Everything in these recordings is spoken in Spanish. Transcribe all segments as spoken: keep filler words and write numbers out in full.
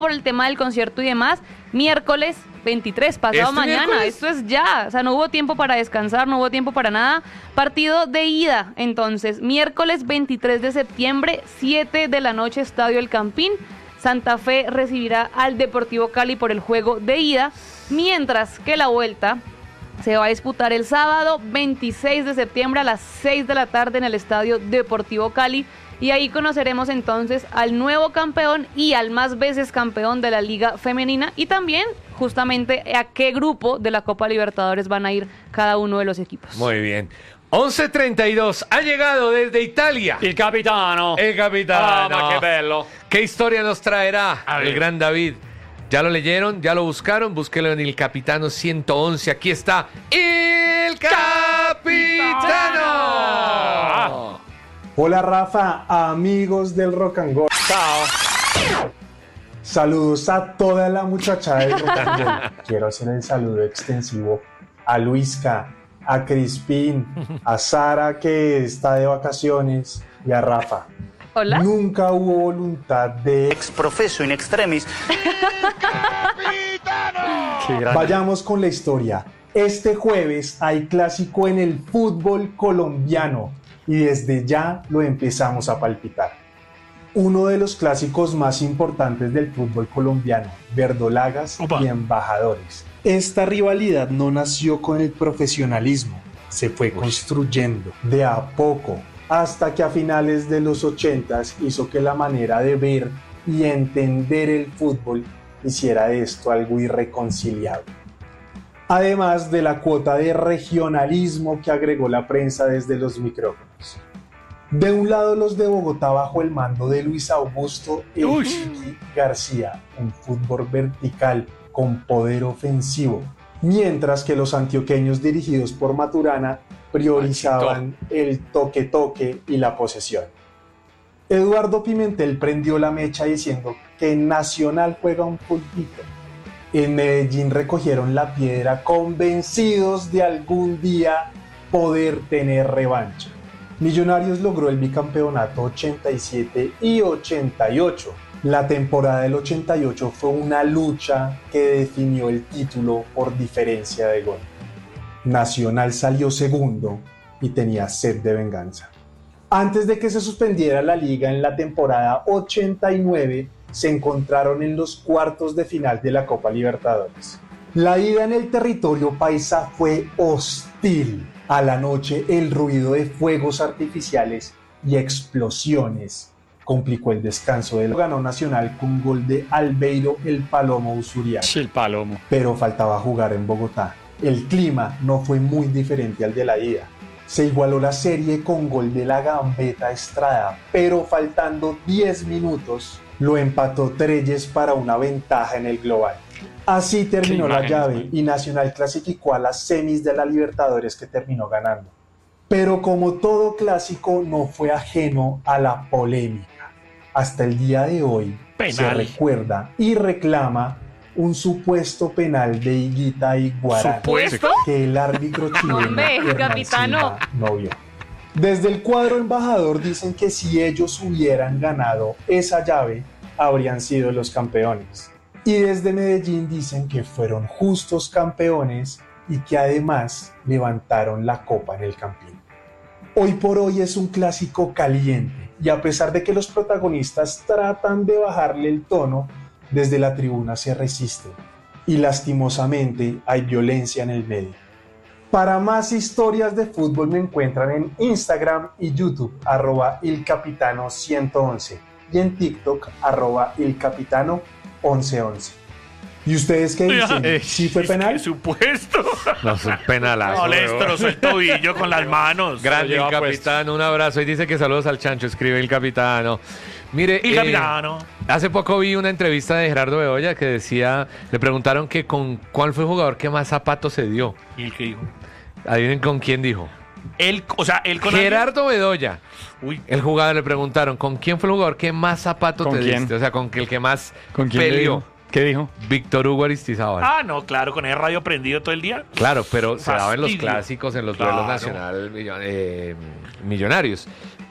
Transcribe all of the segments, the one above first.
por el tema del concierto y demás. Miércoles veintitrés, pasado ¿Este mañana, miércoles? esto es ya, o sea, no hubo tiempo para descansar, no hubo tiempo para nada. Partido de ida, entonces, miércoles veintitrés de septiembre, siete de la noche, Estadio El Campín. Santa Fe recibirá al Deportivo Cali por el juego de ida, mientras que la vuelta se va a disputar el sábado veintiséis de septiembre a las seis de la tarde en el Estadio Deportivo Cali. Y ahí conoceremos entonces al nuevo campeón y al más veces campeón de la Liga Femenina, y también justamente a qué grupo de la Copa Libertadores van a ir cada uno de los equipos. Muy bien. once treinta y dos, ha llegado desde Italia Il capitano. el capitano. Ah, ma che bello. ¿Qué historia nos traerá A el ver. gran David? ¿Ya lo leyeron? ¿Ya lo buscaron? Búsquelo en El Capitano ciento once. Aquí está El Capitano. Hola Rafa, amigos del Rock and Roll. Ciao. Saludos a toda la muchachada del Rock and Roll. Quiero hacer el saludo extensivo a Luisca, a Crispín, a Sara que está de vacaciones y a Rafa. Hola. Nunca hubo voluntad de... Ex profeso in extremis. Che grande. Vayamos con la historia. Este jueves hay clásico en el fútbol colombiano y desde ya lo empezamos a palpitar. Uno de los clásicos más importantes del fútbol colombiano, verdolagas Opa. y embajadores. Esta rivalidad no nació con el profesionalismo, se fue construyendo de a poco hasta que a finales de los ochentas hizo que la manera de ver y entender el fútbol hiciera de esto algo irreconciliable. Además de la cuota de regionalismo que agregó la prensa desde los micrófonos. De un lado los de Bogotá bajo el mando de Luis Augusto El Uy. Chiqui García, un fútbol vertical con poder ofensivo, mientras que los antioqueños dirigidos por Maturana priorizaban el toque-toque y la posesión. Eduardo Pimentel prendió la mecha diciendo que Nacional juega un fulbito. En Medellín recogieron la piedra convencidos de algún día poder tener revancha. Millonarios logró el bicampeonato ochenta y siete y ochenta y ocho. La temporada del ochenta y ocho fue una lucha que definió el título por diferencia de gol. Nacional salió segundo y tenía sed de venganza. Antes de que se suspendiera la liga en la temporada ochenta y nueve, se encontraron en los cuartos de final de la Copa Libertadores. La ida en el territorio paisa fue hostil. A la noche, el ruido de fuegos artificiales y explosiones complicó el descanso del ganó Nacional con gol de Albeiro el Palomo Usuriaga. Il palomo. Pero faltaba jugar en Bogotá. El clima no fue muy diferente al de la ida. Se igualó la serie con gol de la Gambetta Estrada, pero faltando diez minutos lo empató Treyes para una ventaja en el global. Así terminó la llave y Nacional clasificó a las semis de la Libertadores, que terminó ganando. Pero como todo clásico, no fue ajeno a la polémica. Hasta el día de hoy Penal. se recuerda y reclama un supuesto penal de Higuita Iguarán ¿Supuesto? que el árbitro chileno Hombre, Hernán capitano. Silva no vio. Desde el cuadro embajador dicen que si ellos hubieran ganado esa llave, habrían sido los campeones. Y desde Medellín dicen que fueron justos campeones y que además levantaron la copa en el Campín. Hoy por hoy es un clásico caliente y a pesar de que los protagonistas tratan de bajarle el tono, desde la tribuna se resisten y lastimosamente hay violencia en el medio. Para más historias de fútbol me encuentran en Instagram y YouTube, arroba El Capitano ciento once, y en TikTok, arroba El Capitano once once. ¿Y ustedes qué dicen? Eh, ¿Sí fue penal? Por supuesto. No, es un penalazo. No, le weón. destrozó el tobillo con las manos. Grande Lo el lleva puesto. capitano, un abrazo. Y dice que saludos al Chancho, escribe el capitano. Mire, El eh, capitano. hace poco vi una entrevista de Gerardo Bedoya que decía, le preguntaron que con cuál fue el jugador que más zapatos se dio. ¿Y el que dijo? Adivinen con quién dijo. Él, o sea, él con Gerardo Bedoya. alguien- Uy, El jugador le preguntaron, ¿con quién fue el jugador que más zapatos ¿Con te quién? diste? O sea, con que el que más ¿Con quién le peleó. dijo? ¿Qué dijo? Víctor Hugo Aristizábal. ah, no, claro, con el radio prendido todo el día. Claro, pero se daba en los Fastidio. clásicos, en los Claro. duelos nacional millo- eh, millonarios.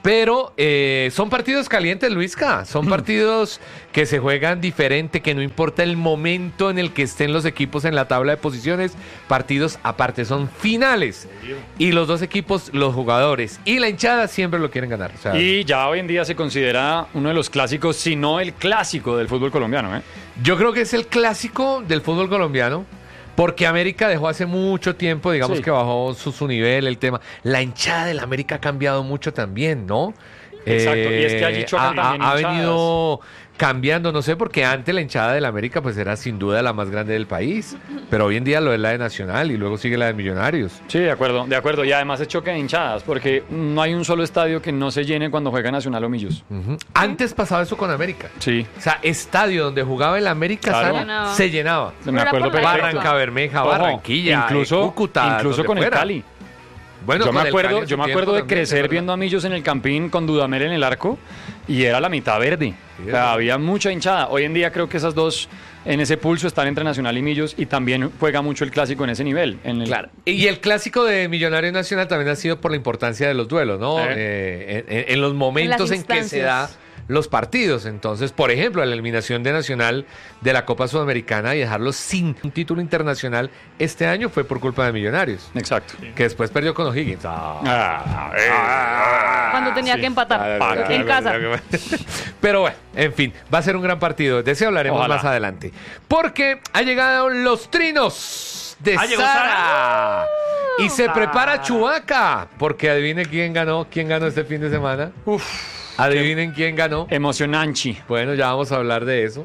Pero eh, son partidos calientes, Luisca. Son partidos que se juegan diferente, que no importa el momento en el que estén los equipos en la tabla de posiciones. Partidos aparte, son finales. Y los dos equipos, los jugadores y la hinchada siempre lo quieren ganar. O sea, Y ya hoy en día se considera uno de los clásicos, si no el clásico del fútbol colombiano, ¿eh? yo creo que es el clásico del fútbol colombiano. Porque América dejó hace mucho tiempo, digamos Sí. que bajó su, su nivel, el tema. La hinchada del América ha cambiado mucho también, ¿no? Exacto, y es que allí chocan ha, también ha hinchadas. venido cambiando, no sé, porque antes la hinchada del América pues era sin duda la más grande del país, pero hoy en día lo es la de Nacional y luego sigue la de Millonarios. Sí, de acuerdo, de acuerdo. Y además es choque de hinchadas, porque no hay un solo estadio que no se llene cuando juega Nacional o Millos. Ujú. Antes pasaba eso con América. Sí. O sea, estadio donde jugaba el América Claro. Sara, Llenaba. se llenaba. Me Era acuerdo por la perfecto. Barranca Bermeja, Ojo, Barranquilla, incluso, eh, Cúcuta, incluso donde con el fuera. Cali. Bueno, yo con me el acuerdo, Cali en yo su me acuerdo tiempo de también, crecer es verdad. viendo a Millos en el Campín con Dudamel en el arco y era la mitad verde. Sí, O es sea, verdad. había mucha hinchada. Hoy en día creo que esas dos en ese pulso están entre Nacional y Millos y también juega mucho el clásico en ese nivel. En el, Claro. Y el clásico de Millonario Nacional también ha sido por la importancia de los duelos, ¿no? Eh. Eh, en, en- en los momentos En en, las que se da instancias. los partidos. Entonces, por ejemplo, la eliminación de Nacional de la Copa Sudamericana y dejarlos sin un título internacional este año fue por culpa de Millonarios, Exacto. que después perdió con O'Higgins. Ah, Cuando tenía que empatar en casa. Pero bueno, en fin, va a ser un gran partido. De ese hablaremos Ojalá. más adelante. Porque han llegado los trinos de Ah, llegó Sara. Sara. Y se prepara Chubaca. Porque adivine quién ganó. ¿Quién ganó este fin de semana? Uf, Adivinen quién ganó. emocionanchi. Bueno, ya vamos a hablar de eso.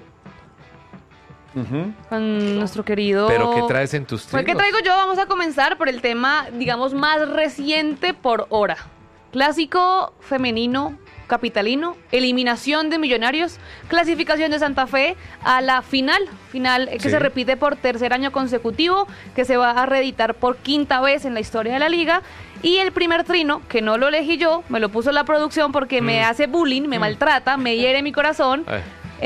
Ujú. Con nuestro querido... Pero ¿qué traes en tus Pues, trinos? ¿qué traigo yo? Vamos a comenzar por el tema, digamos, más reciente por hora. Clásico femenino capitalino, eliminación de Millonarios, clasificación de Santa Fe a la final, final eh, que Sí. se repite por tercer año consecutivo, que se va a reeditar por quinta vez en la historia de la liga. Y el primer trino, que no lo elegí yo, me lo puso la producción porque me hace bullying, me maltrata, me hiere mi corazón. Ay.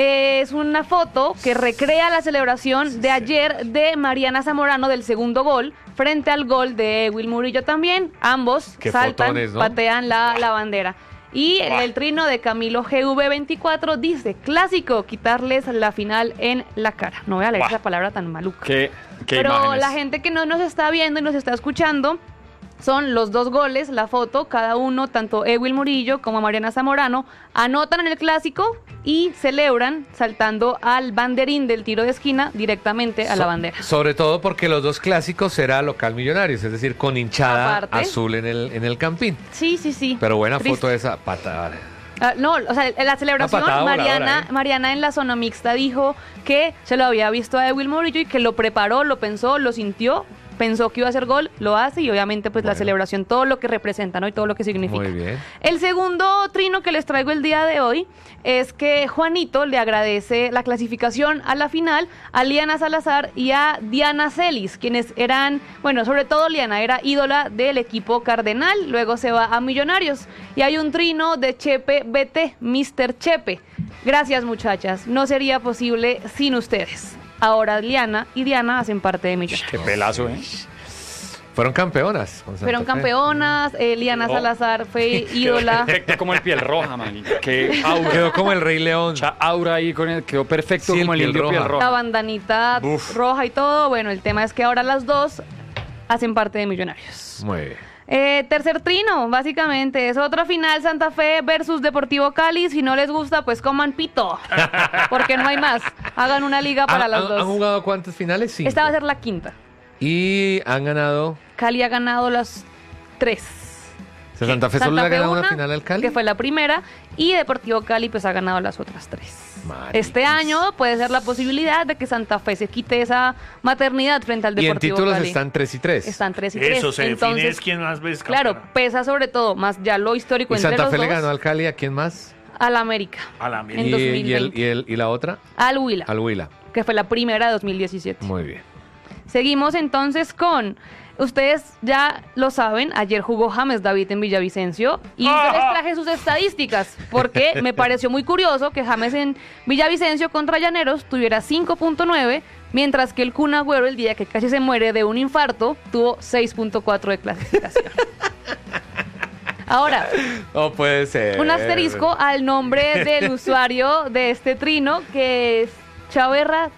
Es una foto que recrea la celebración de ayer de Mariana Zamorano del segundo gol frente al gol de Will Murillo también. Ambos Qué saltan, fotones, ¿no? patean la, la bandera. Y el, el trino de Camilo G V veinticuatro dice, clásico, quitarles la final en la cara. No voy a leer Buah. esa palabra tan maluca. Qué, qué Pero imágenes. la gente que no nos está viendo y nos está escuchando, son los dos goles, la foto, cada uno, tanto Ewil Murillo como Mariana Zamorano, anotan en el clásico y celebran saltando al banderín del tiro de esquina directamente a la So- bandera. Sobre todo porque los dos clásicos será local Millonarios, es decir, con hinchada Aparte. azul en el, en el campín. Sí, sí, sí. Pero buena Triste. foto esa patada. Ah, no, o sea, en la celebración, Una patada voladora, Mariana, ¿eh? Mariana en la zona mixta dijo que se lo había visto a Ewil Murillo y que lo preparó, lo pensó, lo sintió, pensó que iba a hacer gol, lo hace y obviamente pues la Bueno. celebración, todo lo que representa, ¿no? Y todo lo que significa. Muy bien. El segundo trino que les traigo el día de hoy es que Juanito le agradece la clasificación a la final a Liana Salazar y a Diana Celis, quienes eran, bueno, sobre todo Liana era ídola del equipo cardenal, luego se va a Millonarios y hay un trino de Chepe B T, mister Chepe. Gracias muchachas, no sería posible sin ustedes. Ahora Liana y Diana hacen parte de Millonarios. Qué pelazo, ¿eh? Fueron campeonas. con Santa Fueron Fe. campeonas, eh, Liana Oh. Salazar fue ídola. Perfecto como el piel roja, man. Qué aura. Quedó como el Rey León. Mucha aura ahí con el, quedó perfecto Sí, el como el piel indio roja. piel roja. La bandanita Uf. roja y todo. Bueno, el tema es que ahora las dos hacen parte de Millonarios. Muy bien. Eh, tercer trino, básicamente, es otra final Santa Fe versus Deportivo Cali. Si no les gusta, pues coman pito. Porque no hay más. Hagan una liga para ¿Han, las han- dos. han jugado cuántas finales? Cinco. Esta va a ser la quinta. Y han ganado. Cali ha ganado las tres. O sea, Santa Fe solo le ha ganado una final al Cali. que fue la primera, y Deportivo Cali pues ha ganado las otras tres. Mariquis. Este año puede ser la posibilidad de que Santa Fe se quite esa maternidad frente al Y en Deportivo títulos Cali. están tres y tres. Están tres y tres. Eso se define Entonces, es quién más ves claro, campeona. pesa sobre todo más ya lo histórico Y entre Santa los Fe le dos ganó al Cali, ¿a quién más? al América, A la en mierda. Y, dos y mil el- veinte. y el- y la otra, al Huila, al Huila. que fue la primera de dos mil diecisiete. Muy bien. Seguimos entonces con, ustedes ya lo saben, ayer jugó James David en Villavicencio y yo les traje sus estadísticas porque me pareció muy curioso que James en Villavicencio contra Llaneros tuviera cinco punto nueve, mientras que el Kun Agüero, el día que casi se muere de un infarto, tuvo seis punto cuatro de clasificación. Ahora, No puede ser. un asterisco al nombre del usuario de este trino, que es Chaverra